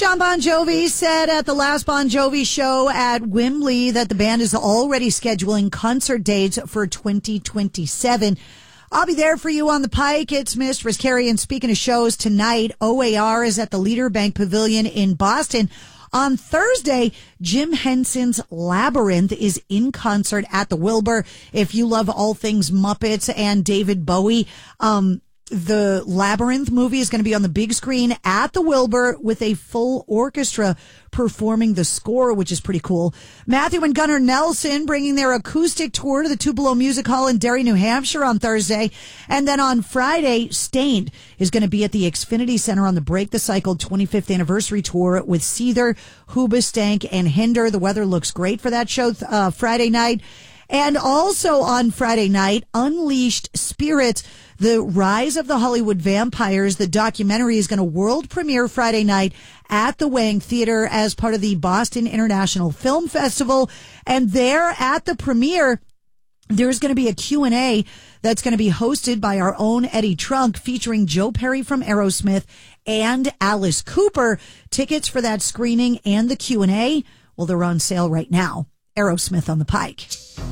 John Bon Jovi said at the last Bon Jovi show at Wembley that the band is already scheduling concert dates for 2027. I'll be there for you on the Pike. It's Mistress Carrie. And speaking of shows, tonight, OAR is at the Leader Bank Pavilion in Boston. On Thursday, Jim Henson's Labyrinth is in concert at the Wilbur. If you love all things Muppets and David Bowie, the Labyrinth movie is going to be on the big screen at the Wilbur with a full orchestra performing the score, which is pretty cool. Matthew and Gunnar Nelson bringing their acoustic tour to the Tupelo Music Hall in Derry, New Hampshire on Thursday. And then on Friday, Stained is going to be at the Xfinity Center on the Break the Cycle 25th anniversary tour with Seether, Hoobastank, and Hinder. The weather looks great for that show Friday night. And also on Friday night, Unleashed Spirits, The Rise of the Hollywood Vampires. The documentary is going to world premiere Friday night at the Wang Theater as part of the Boston International Film Festival. And there at the premiere, there's going to be a Q&A that's going to be hosted by our own Eddie Trunk featuring Joe Perry from Aerosmith and Alice Cooper. Tickets for that screening and the Q&A, well, they're on sale right now. Aerosmith on the Pike.